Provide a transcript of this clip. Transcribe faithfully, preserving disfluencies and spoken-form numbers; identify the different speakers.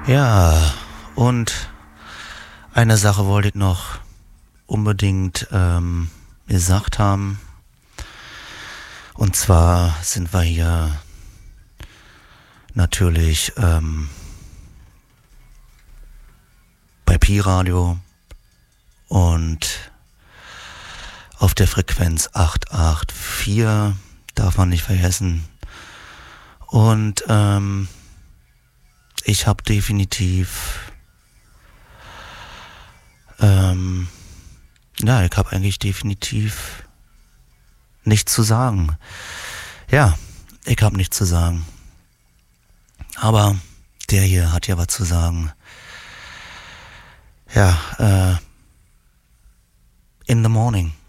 Speaker 1: Ja, und eine Sache wollte ich noch unbedingt ähm, gesagt haben. Und zwar sind wir hier natürlich ähm, bei Pi-Radio und auf der Frequenz acht acht vier, darf man nicht vergessen. Und ähm, ich habe definitiv, ähm, ja, ich habe eigentlich definitiv nichts zu sagen. Ja, ich habe nichts zu sagen. Aber der hier hat ja was zu sagen. Ja, äh, in the morning.